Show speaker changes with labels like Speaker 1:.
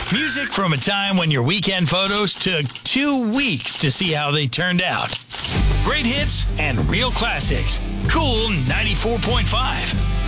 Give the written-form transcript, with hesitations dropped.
Speaker 1: Music from a time when your weekend photos took 2 weeks to see how they turned out. Great hits and real classics. Cool 94.5.